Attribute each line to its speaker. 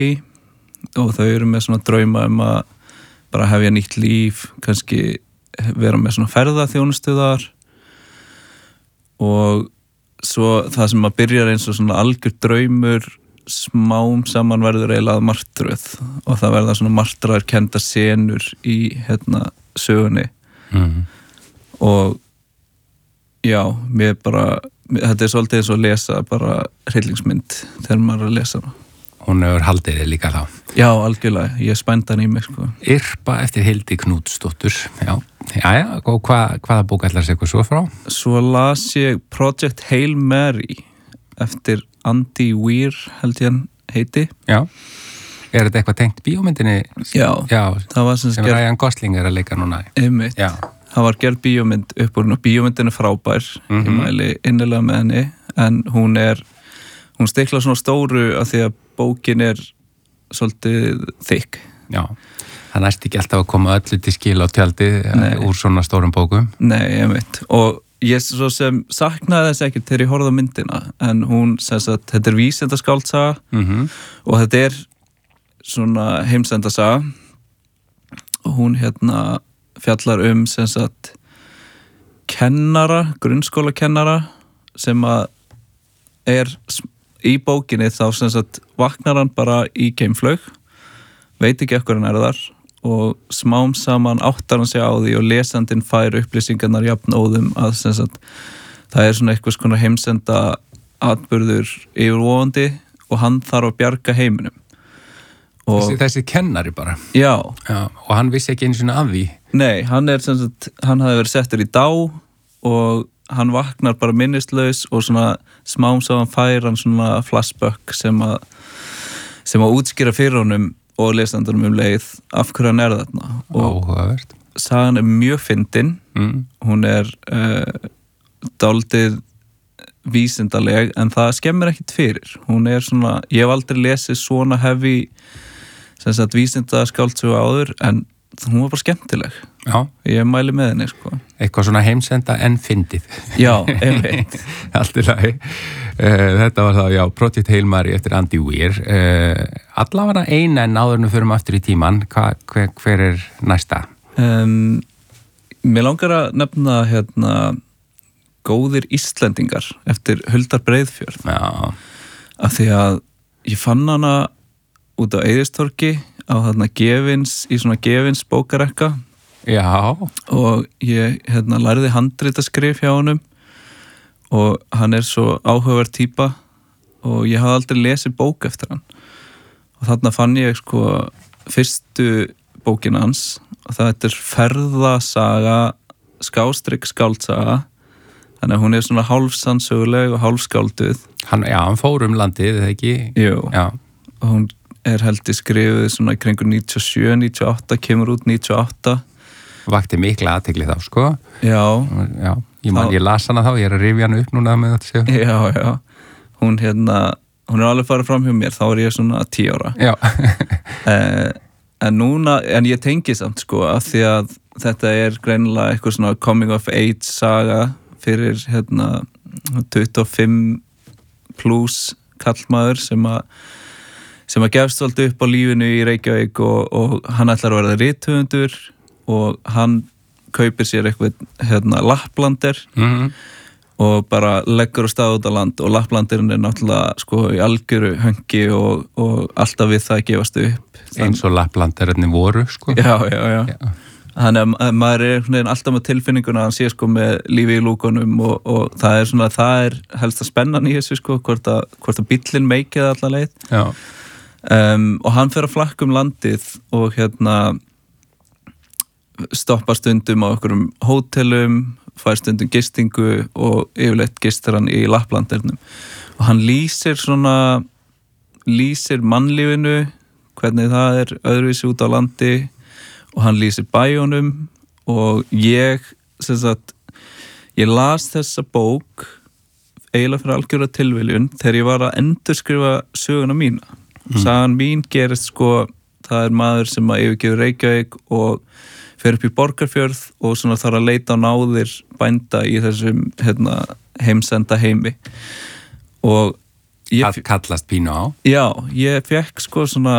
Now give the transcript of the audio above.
Speaker 1: og þau eru með svona drauma að bara hefja nýtt líf, kannski vera með svona ferðaþjónustu þar og svo það sem byrjar eins og svona algjör draumur smám saman verður eiginlega martröð og það verða svona martraðarkendar senur í sögunni og já, mér bara þetta svolítið eins og að lesa bara hryllingsmynd þegar maður að lesa hana.
Speaker 2: Hún hefur haldið þig líka þá.
Speaker 1: Já, algjörlega, ég spænda hann í mig sko.
Speaker 2: Irpa eftir Hildi Knútsdóttur, já, og hvaða bók ætlar sig eitthvað svo frá?
Speaker 1: Svo las ég Project Hail Mary eftir Andy Weir, held ég hann heiti.
Speaker 2: Já, er þetta eitthvað tengt bíómyndinni?
Speaker 1: Já, það var
Speaker 2: sem Ryan Gosling er að leika núna.
Speaker 1: Einmitt, það var gerð bíómynd upp úr og bíómyndin er frábær, ég mæli innilega með henni, en hún stiklar svona stóru af því að bókin er svolítið þykk.
Speaker 2: Já, það næst ekki alltaf að koma öllu til skil á tjaldi úr svona stórum bókum.
Speaker 1: Nei, ég veit. Og ég svo sem saknaði þess ekkert þegar ég horfði á myndina, en hún sem sagt, þetta er vísindaskáldsaga og þetta er svona heimsendasaga og hún fjallar sem sagt kennara, grunnskólakennara sem að er í bókinni þá sem sagt vaknar hann bara í geimflaug, veit ekki ekkur hann þar og smám saman áttar hann sig á því og lesandinn fær upplýsingarnar jafnóðum að sem sagt það er svona eitthvað svona heimsenda atburður yfirvofandi og hann þarf að bjarga heiminum.
Speaker 2: Þessi kennari bara?
Speaker 1: Já.
Speaker 2: Og hann vissi ekki einu svona af því?
Speaker 1: Nei, hann hafði verið settur í dá og hann vaknar bara minnislaus og svona smám saman fær hann svona flashback sem að útskýra fyrir honum og lesandunum leið af hverju hann þarna.
Speaker 2: Áhugavert.
Speaker 1: Sagan er mjög fyndin, hún er dálítið vísindaleg en það skemmir ekkert fyrir. Hún er svona, ég hef aldrei lesið svona heavy sem sagt vísindaskáldsögu áður en hún var bara skemmtileg.
Speaker 2: Já.
Speaker 1: Ég mæli með henni sko.
Speaker 2: Eitthvað svona heimsenda en fyndið.
Speaker 1: Já, einmitt.
Speaker 2: Allt í lagi. Þetta var það, Project Hail Mary eftir Andy Weir. Allavega eina en áður en förum aftur í tíman. Hver er næsta?
Speaker 1: Mér langar að nefna Góðir Íslendingar eftir Huldar Breiðfjörð.
Speaker 2: Já.
Speaker 1: Af því að ég fann hana út á Eiðistorgi á Gefins, í svona Gefins bókarekka.
Speaker 2: Já.
Speaker 1: Og ég lærði handritaskrif hjá honum og hann er svo áhugaverð týpa og ég hafði aldrei lesið bók eftir hann. Og þarna fann ég sko fyrstu bókina hans og það er ferðasaga /skáldsaga. Þannig að hún er svona hálfsannsöguleg og hálfskálduð.
Speaker 2: Hann fór landið, eða ekki?
Speaker 1: Jú. Já. Og hún er heldur skrifuð svona í kringu 97, 98, kemur út 98.
Speaker 2: Vakti mikla athygli þá, sko.
Speaker 1: Já.
Speaker 2: Ég las hana þá, ég er að rifja hana upp núna með þetta séu.
Speaker 1: Já. Hún er alveg farið fram hjá mér, þá er ég svona 10 ára.
Speaker 2: Já.
Speaker 1: En ég tengi samt, sko, af því að þetta er greinilega eitthvað svona coming of age saga fyrir 25 plus kallmaður sem að gefst svolítið upp á lífinu í Reykjavík og hann ætlar að verða rithöfundur og hann kaupir sér eitthvað Lapplander og bara leggur á stað út á land og Lapplandirinn er náttúrulega sko í algjöru höngi og alltaf við það gefast upp.
Speaker 2: Eins og Lapplandirinn voru, sko.
Speaker 1: Já. Þannig að maður er alltaf með tilfinninguna að hann sé sko með lífi í lúkunum og það er helst að spennan í þessu sko, hvort að bíllinn meikið alla leið.
Speaker 2: Já.
Speaker 1: Og hann fer að flakka landið og stoppa stundum á einhverjum hótelum, fær stundum gistingu og yfirleitt gistir hann í Lapplandernum. Og hann lýsir mannlífinu, hvernig það er öðruvísi út á landi og hann lýsir bæjunum og ég las þessa bók eiginlega fyrir algjöra tilviljun þegar ég var að endurskrifa söguna mína. Sagan mín gerist sko, það er maður sem að yfirgefur Reykjavík og fer upp í Borgarfjörð og svona þarf að leita á náðir bænda í þessum heimsenda heimi og
Speaker 2: það kallast pínu á.
Speaker 1: Já, ég fekk sko svona